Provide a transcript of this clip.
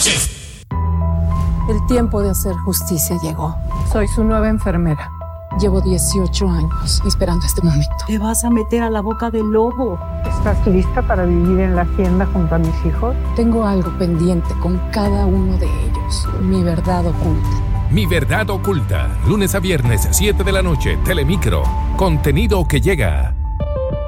El tiempo de hacer justicia llegó. Soy su nueva enfermera. Llevo 18 años esperando este momento. Te vas a meter a la boca del lobo. ¿Estás lista para vivir en la hacienda junto a mis hijos? Tengo algo pendiente con cada uno de ellos. Mi verdad oculta. Mi verdad oculta. Lunes a viernes, 7 de la noche. Telemicro. Contenido que llega.